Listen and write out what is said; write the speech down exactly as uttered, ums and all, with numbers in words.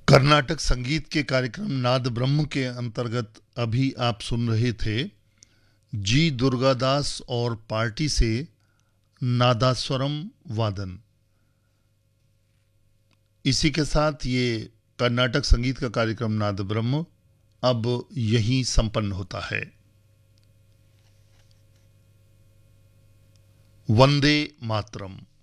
कर्नाटक संगीत के कार्यक्रम नाद ब्रह्म के अंतर्गत अभी आप सुन रहे थे जी दुर्गादास और पार्टी से नादास्वरम वादन। इसी के साथ ये कर्नाटक संगीत का कार्यक्रम नाद ब्रह्म अब यहीं संपन्न होता है। वंदे मातरम।